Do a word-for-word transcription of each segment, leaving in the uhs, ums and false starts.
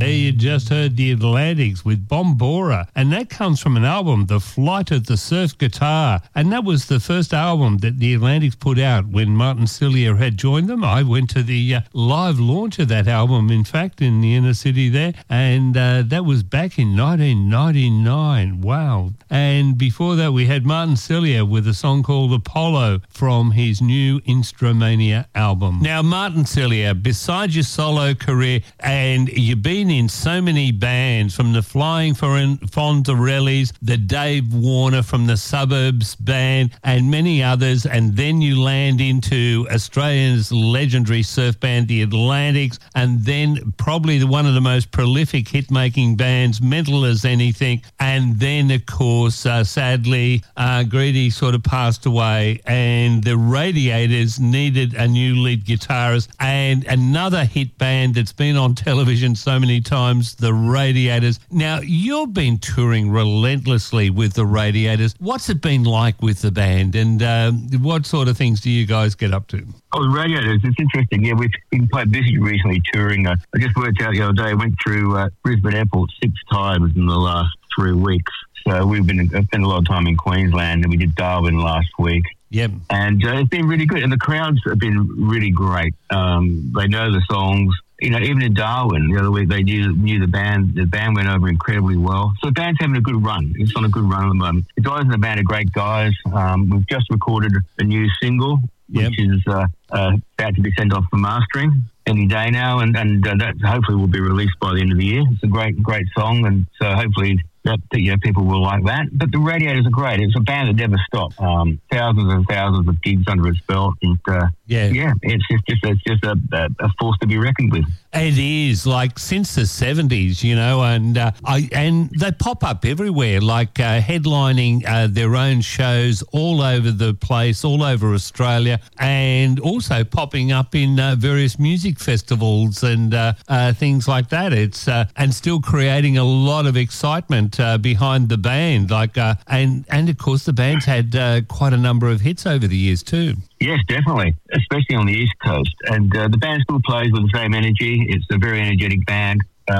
There you just heard the Atlantics with Bombora, and that comes from an album, The Flight of the Surf Guitar, and that was the first album that the Atlantics put out when Martin Cillier had joined them. I went to the uh, live launch of that album, in fact, in the inner city there, and uh, that was back in nineteen ninety-nine. Wow. And before that, we had Martin Cillier with a song called Apollo from his new Instromania album. Now, Martin Cillier, besides your solo career, and you've been in so many bands, from the Flying Fonzarellis, the Dave Warner from the Suburbs band, and many others, and then you land into Australia's legendary surf band, the Atlantics, and then probably the, one of the most prolific hit-making bands, Mental as Anything, and then, of course, uh, sadly, uh, Greedy sort of passed away, and the Radiators needed a new lead guitarist, and another hit band that's been on television so many times, the Radiators. Now, you've been touring relentlessly with the Radiators. What's it been like with the band, and uh, what sort of things do you guys get up to? Oh, the Radiators, it's interesting. Yeah, we've been quite busy recently touring. Uh, I just worked out the other day, I went through uh, Brisbane Airport six times in the last three weeks. So we've been uh, spent a lot of time in Queensland, and we did Darwin last week. Yep. And uh, it's been really good, and the crowds have been really great. Um, they know the songs. You know, even in Darwin the other week, they knew, knew the band. The band went over incredibly well. So the band's having a good run. It's on a good run at the moment. The guys in the band are great guys. Um, we've just recorded a new single, Yep. which is uh, uh, about to be sent off for mastering any day now, and, and uh, that hopefully will be released by the end of the year. It's a great, great song, and so hopefully that, you know, people will like that. But the Radiators are great. It's a band that never stopped. Um, thousands and thousands of gigs under its belt, and uh, yeah, yeah, it's just, just it's just a, a force to be reckoned with. It is, like, since the seventies, you know, and uh, I and they pop up everywhere, like uh, headlining uh, their own shows all over the place, all over Australia, and also popping up in uh, various music festivals and uh, uh, things like that. It's uh, and still creating a lot of excitement uh, behind the band, like uh, and and of course the band's had uh, quite a number of hits over the years too. Yes, definitely, especially on the East Coast. And uh, the band still plays with the same energy. It's a very energetic band.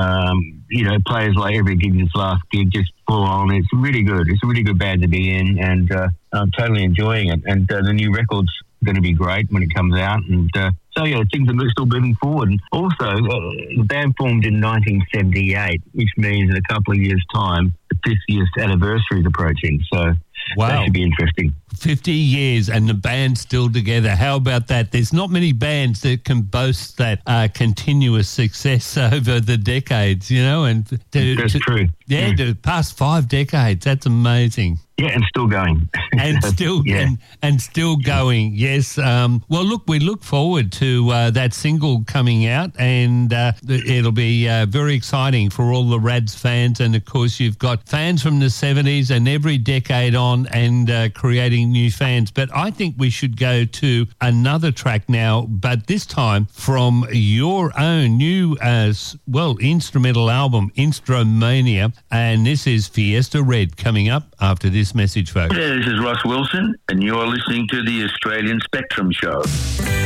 Um, you know, players like every gig, this last gig, just full on. It's really good. It's a really good band to be in, and uh, I'm totally enjoying it. And uh, the new record's going to be great when it comes out. And uh, so, yeah, things are still moving forward. And also, uh, the band formed in nineteen seventy-eight, which means in a couple of years' time, the fiftieth anniversary is approaching. So wow. That should be interesting. fifty years and the band's still together. How about that? There's not many bands that can boast that uh, continuous success over the decades, you know. And to, That's to, true. Yeah, yeah, the past five decades. That's amazing. Yeah, and still going. And still yeah. and, and still going, yes. Um, well, look, we look forward to uh, that single coming out, and uh, it'll be uh, very exciting for all the Rads fans. And, of course, you've got fans from the seventies and every decade on, and uh, creating new fans. But I think we should go to another track now, but this time from your own new, uh, well, instrumental album, Instromania, and this is Fiesta Red coming up after this message, folks. Hey, this is Ross Wilson, and you're listening to the Australian Spectrum Show.